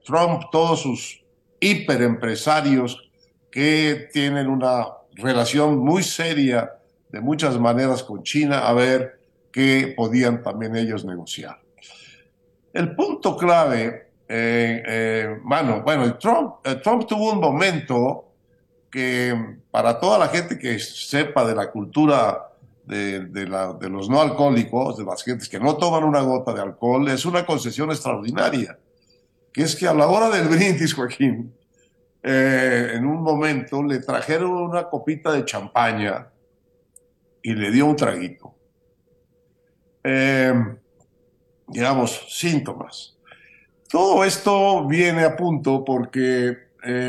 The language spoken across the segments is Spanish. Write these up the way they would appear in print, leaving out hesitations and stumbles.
Trump, todos sus hiperempresarios que tienen una relación muy seria de muchas maneras con China, a ver qué podían también ellos negociar. El punto clave, Trump tuvo un momento que para toda la gente que sepa de la cultura de los no alcohólicos, de las gentes que no toman una gota de alcohol, es una concesión extraordinaria, que es que a la hora del brindis, Joaquín, en un momento le trajeron una copita de champaña y le dio un traguito. Eh, digamos, síntomas. Todo esto viene a punto porque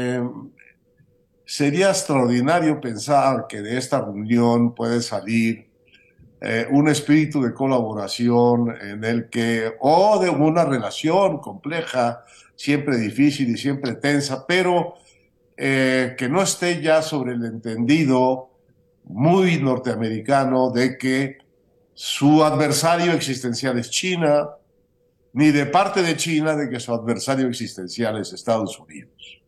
sería extraordinario pensar que de esta reunión puede salir un espíritu de colaboración en el que, o de una relación compleja, siempre difícil y siempre tensa, pero que no esté ya sobre el entendido muy norteamericano de que su adversario existencial es China, ni de parte de China de que su adversario existencial es Estados Unidos.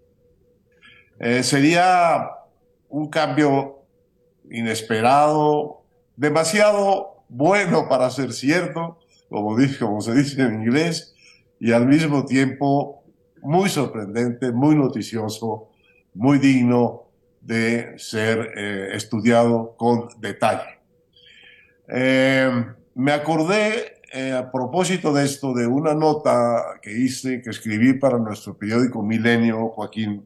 Sería un cambio inesperado, demasiado bueno para ser cierto, como se dice en inglés, y al mismo tiempo muy sorprendente, muy noticioso, muy digno de ser estudiado con detalle. Me acordé a propósito de esto de una nota que hice, que escribí para nuestro periódico Milenio, Joaquín,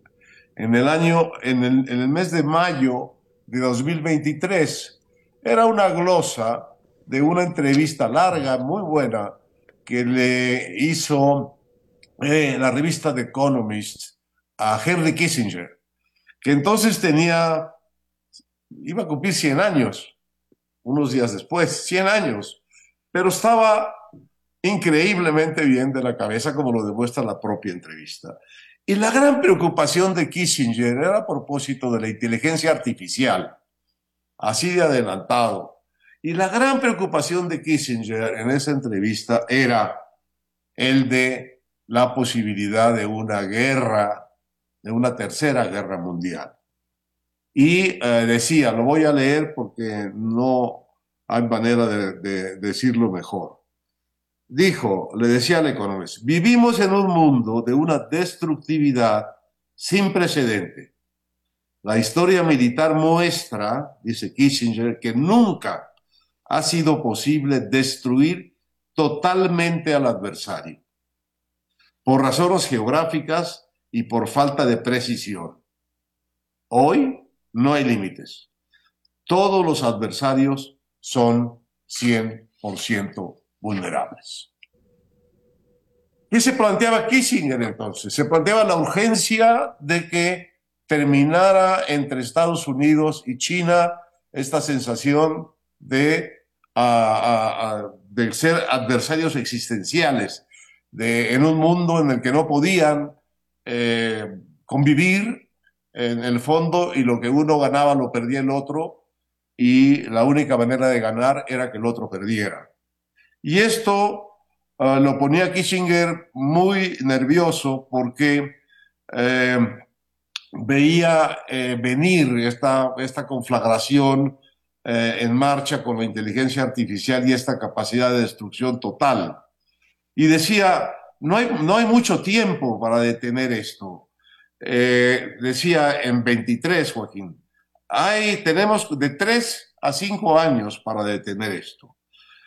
en el mes de mayo de 2023. Era una glosa de una entrevista larga, muy buena, que le hizo la revista The Economist a Henry Kissinger, que entonces iba a cumplir 100 años, unos días después, 100 años, pero estaba increíblemente bien de la cabeza, como lo demuestra la propia entrevista. Y la gran preocupación de Kissinger era a propósito de la inteligencia artificial, así de adelantado. Y la gran preocupación de Kissinger en esa entrevista era el de la posibilidad de una guerra, de una tercera guerra mundial. Y decía, lo voy a leer porque no hay manera de decirlo mejor. Dijo, le decía al Economist, vivimos en un mundo de una destructividad sin precedente. La historia militar muestra, dice Kissinger, que nunca ha sido posible destruir totalmente al adversario, por razones geográficas y por falta de precisión. Hoy no hay límites. Todos los adversarios son 100% vulnerables. ¿Qué se planteaba Kissinger entonces? Se planteaba la urgencia de que terminara entre Estados Unidos y China esta sensación de ser adversarios existenciales, en un mundo en el que no podían convivir en el fondo, y lo que uno ganaba lo perdía el otro, y la única manera de ganar era que el otro perdiera. Y esto lo ponía Kissinger muy nervioso porque eh, veía venir esta conflagración en marcha con la inteligencia artificial y esta capacidad de destrucción total. Y decía, no hay mucho tiempo para detener esto. Decía en 23, Joaquín, tenemos de 3 a 5 años para detener esto.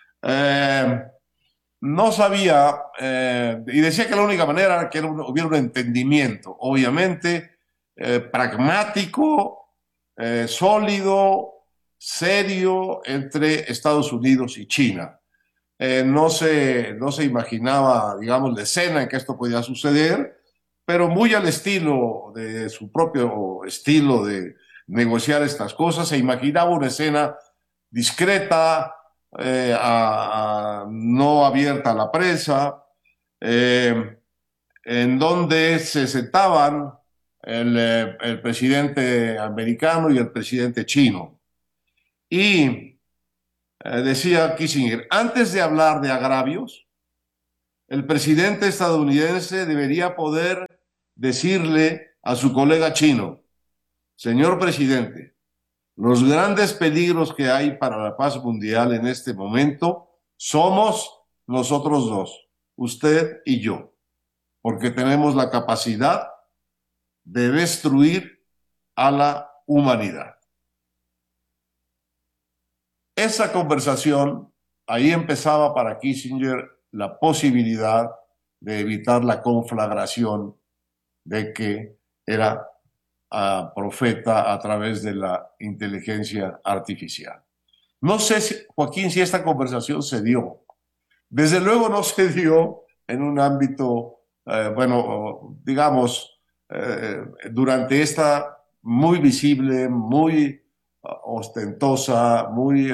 No sabía, y decía que la única manera era que hubiera un entendimiento, obviamente, pragmático, sólido, serio, entre Estados Unidos y China. No se imaginaba, digamos, la escena en que esto podía suceder, pero muy al estilo de su propio estilo de negociar estas cosas, se imaginaba una escena discreta, no abierta a la prensa, eh, en donde se sentaban el presidente americano y el presidente chino. Y decía Kissinger, antes de hablar de agravios, el presidente estadounidense debería poder decirle a su colega chino: señor presidente, los grandes peligros que hay para la paz mundial en este momento somos nosotros dos, usted y yo, porque tenemos la capacidad de destruir a la humanidad. Esa conversación, ahí empezaba para Kissinger la posibilidad de evitar la conflagración de que era profeta a través de la inteligencia artificial. No sé, Joaquín, si esta conversación se dio. Desde luego no se dio en un ámbito, digamos, durante esta muy visible, muy ostentosa, muy,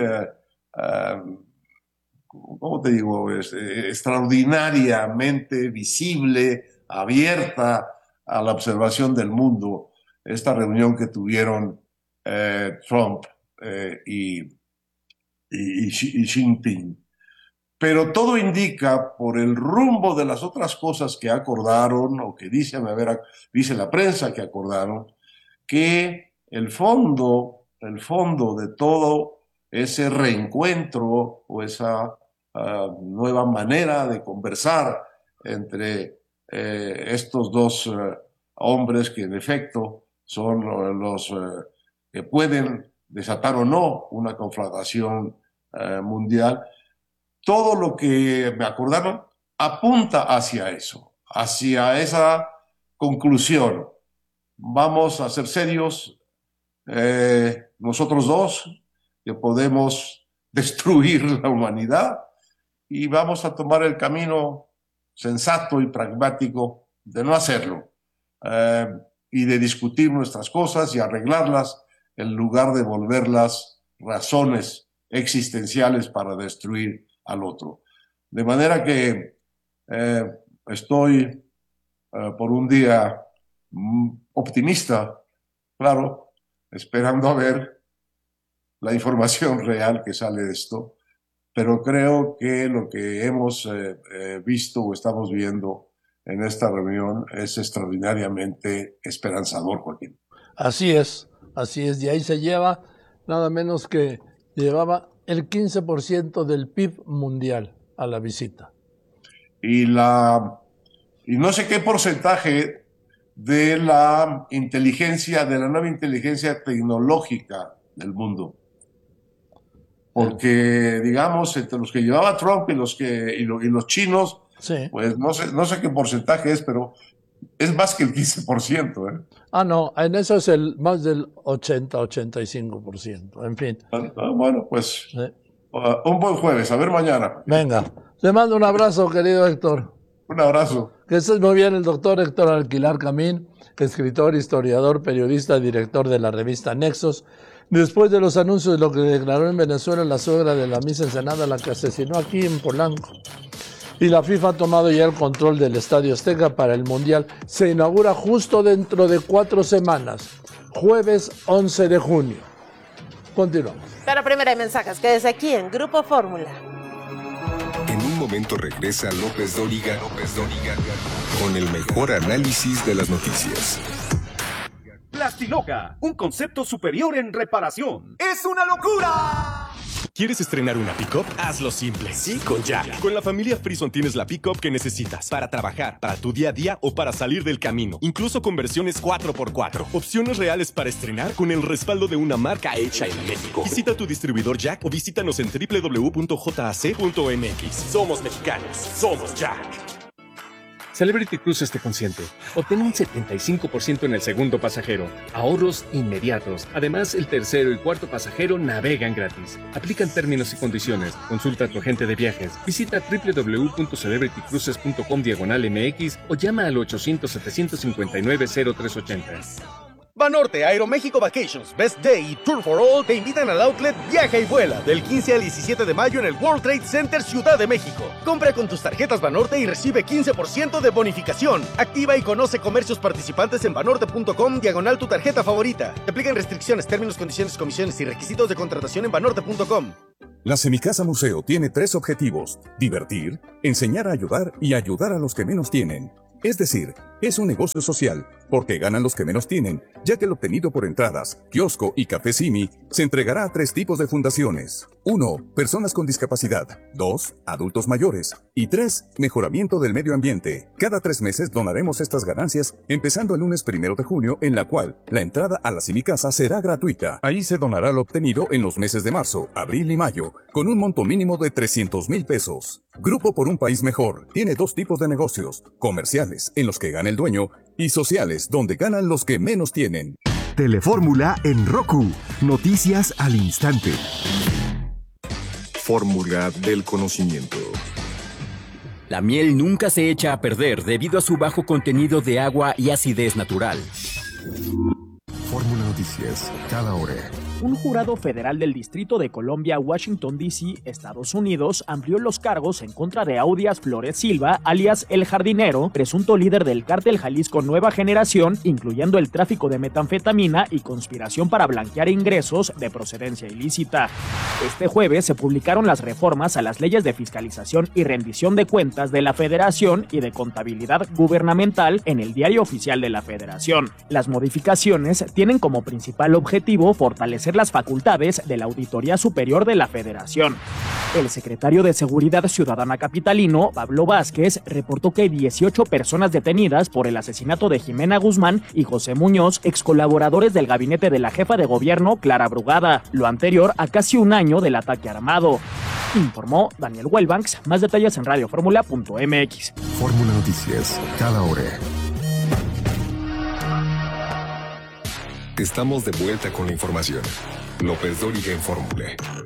¿cómo te digo? Extraordinariamente visible, abierta a la observación del mundo, esta reunión que tuvieron Trump y Xi Jinping. Pero todo indica, por el rumbo de las otras cosas que acordaron, o que dice la prensa que acordaron, que el fondo de todo ese reencuentro o esa nueva manera de conversar entre estos dos hombres que en efecto son los que pueden desatar o no una conflagración mundial. Todo lo que me acordaron apunta hacia eso, hacia esa conclusión. Vamos a ser serios, nosotros dos, que podemos destruir la humanidad, y vamos a tomar el camino sensato y pragmático de no hacerlo, y de discutir nuestras cosas y arreglarlas en lugar de volverlas razones existenciales para destruir al otro. De manera que estoy por un día optimista, claro, esperando a ver la información real que sale de esto, pero creo que lo que hemos visto o estamos viendo en esta reunión es extraordinariamente esperanzador, Joaquín. Así es, y ahí se lleva nada menos que llevaba el 15% del PIB mundial a la visita. Y no sé qué porcentaje de la inteligencia, de la nueva inteligencia tecnológica del mundo. Porque, digamos, entre los que llevaba Trump y los chinos, sí, pues no sé qué porcentaje es, pero es más que el 15%, ¿eh? No, en eso es más del 80-85%, en fin. Bueno, pues sí. Un buen jueves, a ver mañana. Venga, te mando un abrazo, querido Héctor. Un abrazo. Que estés muy bien, el doctor Héctor Alquilar Camín, escritor, historiador, periodista, director de la revista Nexos. Después de los anuncios de lo que declaró en Venezuela la suegra de la Miss Ensenada, la que asesinó aquí en Polanco, y la FIFA ha tomado ya el control del Estadio Azteca para el Mundial, se inaugura justo dentro de 4 semanas, jueves 11 de junio. Continuamos. Pero primero hay mensajes, quédese aquí en Grupo Fórmula. En un momento regresa López Dóriga con el mejor análisis de las noticias. Plastiloca, un concepto superior en reparación. ¡Es una locura! ¿Quieres estrenar una pick-up? Hazlo simple, sí, con Jack. Con la familia Frison tienes la pick-up que necesitas para trabajar, para tu día a día o para salir del camino. Incluso con versiones 4x4. Opciones reales para estrenar con el respaldo de una marca hecha en México. Visita tu distribuidor Jack o visítanos en www.jac.mx. Somos mexicanos, somos Jack. Celebrity Cruises te consiente. Obtén un 75% en el segundo pasajero. Ahorros inmediatos. Además, el tercero y cuarto pasajero navegan gratis. Aplican términos y condiciones. Consulta a tu agente de viajes. Visita www.celebritycruises.com/MX o llama al 800-759-0380. Banorte, Aeroméxico Vacations, Best Day y Tour for All te invitan al outlet Viaja y Vuela del 15 al 17 de mayo en el World Trade Center Ciudad de México. Compra con tus tarjetas Banorte y recibe 15% de bonificación. Activa y conoce comercios participantes en banorte.com/ tu tarjeta favorita. Te aplican restricciones, términos, condiciones, comisiones y requisitos de contratación en banorte.com. La Semicasa Museo tiene 3 objetivos: divertir, enseñar a ayudar y ayudar a los que menos tienen. Es decir, es un negocio social, porque ganan los que menos tienen, ya que el obtenido por entradas, kiosco y café Simi se entregará a 3 tipos de fundaciones. 1. Personas con discapacidad. 2. Adultos mayores. Y 3. Mejoramiento del medio ambiente. Cada 3 meses donaremos estas ganancias, empezando el lunes 1 de junio, en la cual la entrada a la Simi Casa será gratuita. Ahí se donará lo obtenido en los meses de marzo, abril y mayo, con un monto mínimo de 300,000 pesos. Grupo por un País Mejor tiene 2 tipos de negocios: comerciales, en los que gana el dueño, y sociales, donde ganan los que menos tienen. Telefórmula en Roku. Noticias al instante. Fórmula del conocimiento. La miel nunca se echa a perder debido a su bajo contenido de agua y acidez natural. Fórmula Noticias, cada hora. Un jurado federal del Distrito de Columbia, Washington, D.C., Estados Unidos, amplió los cargos en contra de Audias Flores Silva, alias El Jardinero, presunto líder del cártel Jalisco Nueva Generación, incluyendo el tráfico de metanfetamina y conspiración para blanquear ingresos de procedencia ilícita. Este jueves se publicaron las reformas a las leyes de fiscalización y rendición de cuentas de la Federación y de contabilidad gubernamental en el Diario Oficial de la Federación. Las modificaciones tienen como principal objetivo fortalecer las facultades de la Auditoría Superior de la Federación. El secretario de Seguridad Ciudadana capitalino, Pablo Vázquez, reportó que hay 18 personas detenidas por el asesinato de Jimena Guzmán y José Muñoz, ex colaboradores del gabinete de la jefa de gobierno, Clara Brugada, lo anterior a casi un año del ataque armado. Informó Daniel Wellbanks. Más detalles en radioformula.mx. Fórmula Noticias, cada hora. Estamos de vuelta con la información. López Dóriga en Fórmula.